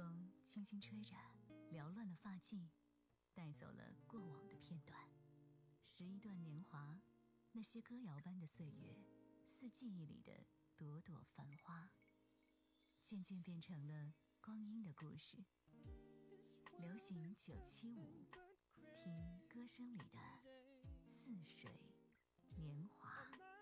风轻轻吹着，缭乱了发髻，带走了过往的片段。拾一段年华，那些歌谣般的岁月，似记忆里的朵朵繁花，渐渐变成了光阴的故事。流行975，听歌声里的似水年华。